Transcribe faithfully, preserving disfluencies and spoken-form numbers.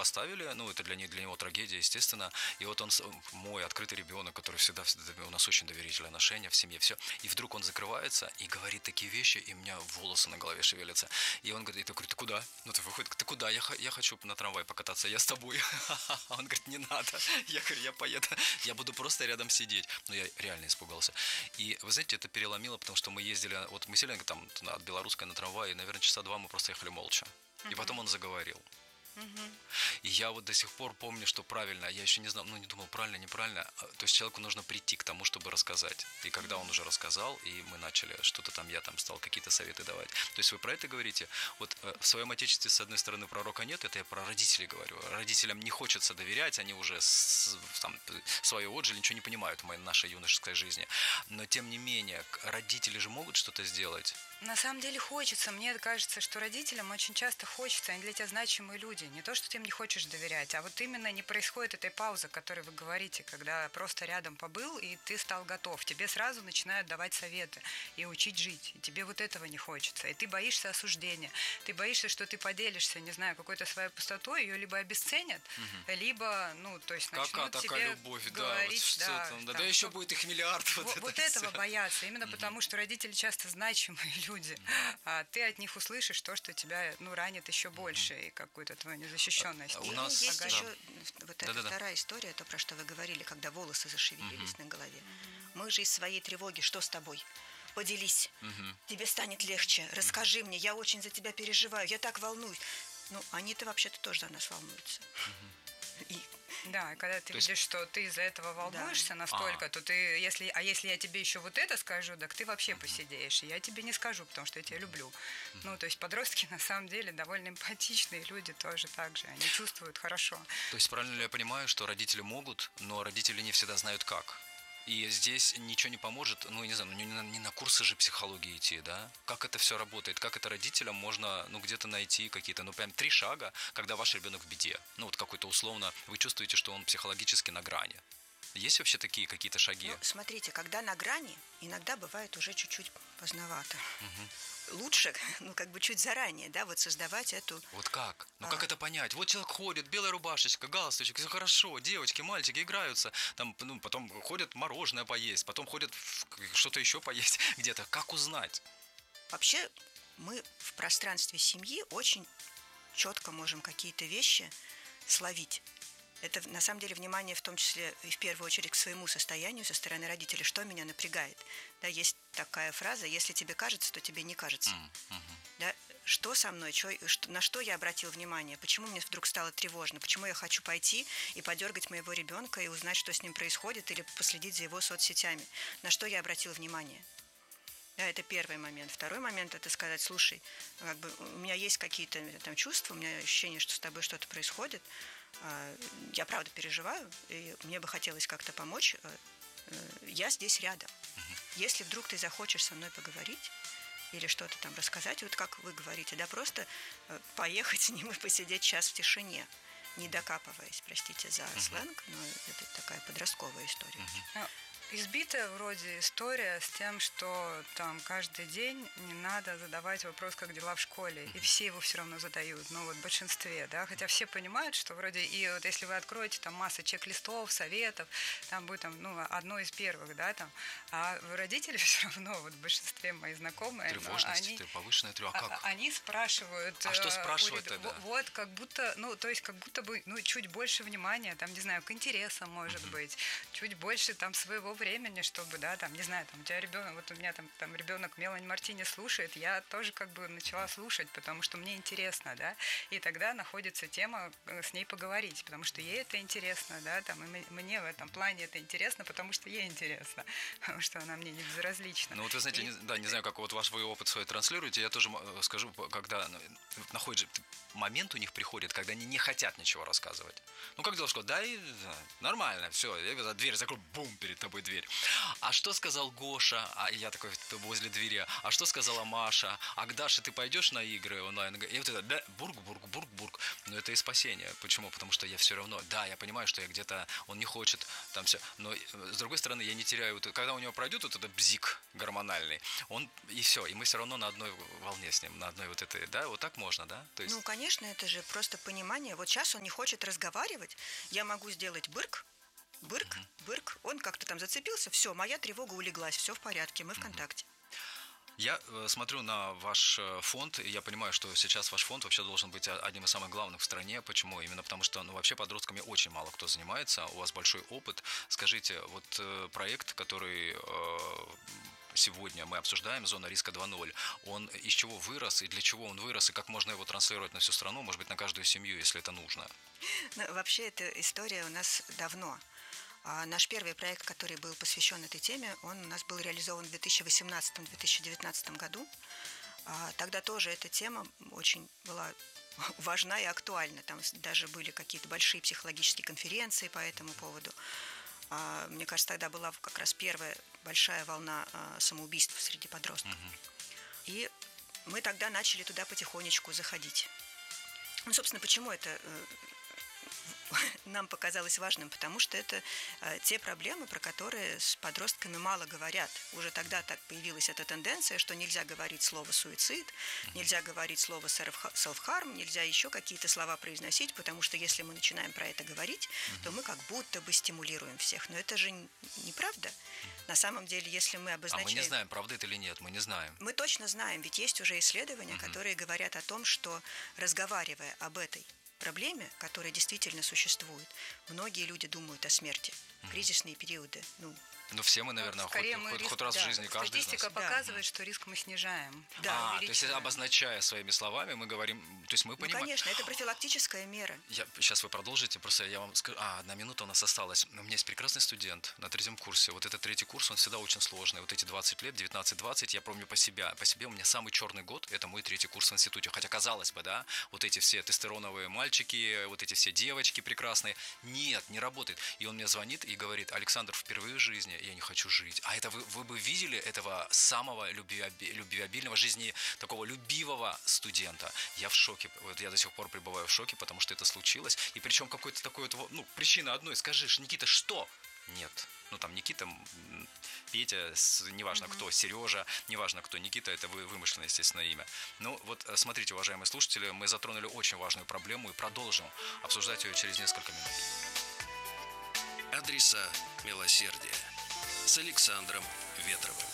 оставили, ну, это для, не, для него трагедия, естественно. И вот он, мой открытый ребенок, который всегда, всегда, у нас очень доверительные отношения в семье, все. И вдруг он закрывается и говорит такие вещи, и у меня волосы на голове шевелятся. И он говорит, я говорю, ты куда? Ну, ты выходит, ты куда? Я, я хочу на трамвай покататься, я с тобой. Он говорит, не надо. Я говорю, я поеду, я буду просто рядом сидеть. Но я реально испугался. И, вы знаете, это переломило, потому что мы ездили, вот мы сели там от Белорусской на трамвай, и, наверное, часа два мы просто ехали молча. И потом он заговорил. Uh-huh. И я вот до сих пор помню, что правильно, я еще не знал, ну не думал, правильно, неправильно, то есть человеку нужно прийти к тому, чтобы рассказать. И когда он уже рассказал, и мы начали что-то там, я там стал какие-то советы давать. То есть вы про это говорите? Вот в своем отечестве, с одной стороны, пророка нет, это я про родителей говорю. Родителям не хочется доверять, они уже с, там, свое отжили, ничего не понимают в моей, нашей юношеской жизни. Но тем не менее, родители же могут что-то сделать. На самом деле хочется. Мне кажется, что родителям очень часто хочется, они для тебя значимые люди. Не то, что ты им не хочешь доверять, а вот именно не происходит этой паузы, о которой вы говорите, когда просто рядом побыл, и ты стал готов. Тебе сразу начинают давать советы и учить жить. И тебе вот этого не хочется. И ты боишься осуждения. Ты боишься, что ты поделишься, не знаю, какой-то своей пустотой, ее либо обесценят, угу. либо, ну, то есть начнут Какая тебе любовь, говорить... Да, вот да, там, там, да еще ну, будет их миллиард. Вот, вот, это вот этого все. боятся. Именно угу. потому, что родители часто значимые люди. Угу. А ты от них услышишь то, что тебя, ну, ранит еще больше, угу. и какую-то твою незащищенность. У нас есть огонь. еще вот эта Да-да-да. вторая история, то, про что вы говорили, когда волосы зашевелились угу. на голове. Угу. Мы же из своей тревоги, что с тобой? Поделись, угу. тебе станет легче, расскажи угу. мне, я очень за тебя переживаю, я так волнуюсь. Ну, они-то вообще-то тоже за нас волнуются. Угу. И... Да, и когда ты то видишь, есть... что ты из-за этого волнуешься да. настолько, а. то ты, если, а если я тебе еще вот это скажу, так ты вообще посидеешь, и я тебе не скажу, потому что я тебя люблю. Mm-hmm. Ну, то есть подростки на самом деле довольно эмпатичные люди тоже так же, они чувствуют хорошо. То есть правильно ли я понимаю, что родители могут, но родители не всегда знают как? И здесь ничего не поможет, ну, не знаю, не на, не на курсы же психологии идти, да? Как это все работает? Как это родителям можно, ну, где-то найти какие-то, ну, прям три шага, когда ваш ребенок в беде? Ну, вот какой-то условно, вы чувствуете, что он психологически на грани. Есть вообще такие какие-то шаги? Ну, смотрите, когда на грани, иногда бывает уже чуть-чуть поздновато. Угу. Лучше, ну, как бы чуть заранее, да, вот создавать эту... Вот как? Ну, а... как это понять? Вот человек ходит, белая рубашечка, галстучек, все хорошо, девочки, мальчики играются, там, ну, потом ходят мороженое поесть, потом ходят что-то еще поесть где-то. Как узнать? Вообще, мы в пространстве семьи очень четко можем какие-то вещи словить. Это, на самом деле, внимание в том числе и в первую очередь к своему состоянию со стороны родителей, что меня напрягает. Да, есть такая фраза: если тебе кажется, то тебе не кажется. Mm-hmm. Да, что со мной, что, что, на что я обратил внимание, почему мне вдруг стало тревожно, почему я хочу пойти и подергать моего ребенка и узнать, что с ним происходит, или последить за его соцсетями, на что я обратил внимание. Да, это первый момент. Второй момент – это сказать: слушай, как бы, у меня есть какие-то там чувства, у меня ощущение, что с тобой что-то происходит, я правда переживаю, и мне бы хотелось как-то помочь, я здесь рядом. Угу. Если вдруг ты захочешь со мной поговорить или что-то там рассказать, вот как вы говорите, да, просто поехать с ним и посидеть час в тишине, не докапываясь, простите за угу. сленг, но это такая подростковая история. Угу. Избитая вроде история с тем, что там каждый день не надо задавать вопрос, как дела в школе, и все его все равно задают, ну вот в большинстве, да, хотя все понимают, что вроде, и вот если вы откроете там массу чек-листов, советов, там будет там, ну, одно из первых, да, там, а родители все равно, вот в большинстве мои знакомые, тревожность, они, повышенная тревожность, а как? Они спрашивают, а что спрашивают тогда? Вот, как будто, ну, то есть как будто бы, ну, чуть больше внимания, там, не знаю, к интересам, может быть, чуть больше там своего времени, чтобы, да, там, не знаю, там, у тебя ребенок, вот у меня там, там ребенок Мелани Мартини слушает, я тоже как бы начала слушать, потому что мне интересно, да, и тогда находится тема с ней поговорить, потому что ей это интересно, да, там, и мне в этом плане это интересно, потому что ей интересно, потому что она мне не безразлична. Ну, вот вы знаете, и... не, да, не знаю, как вот ваш вы опыт свой транслируете, я тоже скажу, когда находит момент у них приходит, когда они не хотят ничего рассказывать. Ну, как дела в школе? Да, и, да, нормально, все, я дверь закрою, бум, перед тобой дверь дверь. А что сказал Гоша? А я такой возле двери. А что сказала Маша? А к Даше ты пойдешь на игры онлайн? И вот это, да, бург, бург, бург, бург. Но это и спасение. Почему? Потому что я все равно, да, я понимаю, что я где-то, он не хочет, там все, но с другой стороны, я не теряю, когда у него пройдет вот этот бзик гормональный, он, и все, и мы все равно на одной волне с ним, на одной вот этой, да, вот так можно, да? То есть... Ну, конечно, это же просто понимание. Вот сейчас он не хочет разговаривать, я могу сделать бырк, бырк, uh-huh. бырк, он как-то там зацепился, все, моя тревога улеглась, все в порядке, мы в контакте. Я э, смотрю на ваш э, фонд, и я понимаю, что сейчас ваш фонд вообще должен быть одним из самых главных в стране. Почему? Именно потому что, ну, вообще подростками очень мало кто занимается, у вас большой опыт. Скажите, вот э, проект, который э, сегодня мы обсуждаем, «Зона риска два ноль», он из чего вырос, и для чего он вырос, и как можно его транслировать на всю страну, может быть, на каждую семью, если это нужно? Ну, вообще, эта история у нас давно. А наш первый проект, который был посвящен этой теме, он у нас был реализован в две тысячи восемнадцатом - две тысячи девятнадцатом году. А тогда тоже эта тема очень была важна и актуальна. Там даже были какие-то большие психологические конференции по этому поводу. А, мне кажется, тогда была как раз первая большая волна а, самоубийств среди подростков. Угу. И мы тогда начали туда потихонечку заходить. Ну, собственно, почему это нам показалось важным, потому что это э, те проблемы, про которые с подростками мало говорят. Уже тогда так появилась эта тенденция, что нельзя говорить слово суицид, нельзя говорить слово self-harm, нельзя еще какие-то слова произносить, потому что если мы начинаем про это говорить, то мы как будто бы стимулируем всех. Но это же неправда. На самом деле, если мы обозначаем... А мы не знаем, правда это или нет, мы не знаем. Мы точно знаем, ведь есть уже исследования, mm-hmm. которые говорят о том, что разговаривая об этой проблеме, которая действительно существует, многие люди думают о смерти. Кризисные периоды, ну... Ну, все мы, наверное, хоть, мы хоть, риск, хоть раз да, в жизни, каждый из нас. Статистика показывает, да. что риск мы снижаем. Да, а, то есть, обозначая своими словами, мы говорим... То есть мы понимаем... Ну, конечно, это профилактическая мера. Я, сейчас вы продолжите, просто я вам скажу... А, одна минута у нас осталась. У меня есть прекрасный студент на третьем курсе. Вот этот третий курс, он всегда очень сложный. Вот эти двадцать лет, девятнадцать-двадцать, я помню по себе. По себе у меня самый черный год, это мой третий курс в институте. Хотя, казалось бы, да, вот эти все тестостероновые мальчики, вот эти все девочки прекрасные. Нет, не работает. И он мне звонит и говорит: Александр, впервые в жизни я не хочу жить. А это вы, вы бы видели этого самого любвеобильного, жизни такого любивого студента. Я в шоке. Вот я до сих пор пребываю в шоке, потому что это случилось. И причем какой-то такой вот, ну, причина одной. Скажешь, Никита, что? Нет. Ну, там Никита, Петя, неважно кто, Сережа, неважно кто, Никита, это вымышленное, естественно, имя. Ну, вот смотрите, уважаемые слушатели, мы затронули очень важную проблему и продолжим обсуждать ее через несколько минут. Адреса милосердия с Александром Ветровым.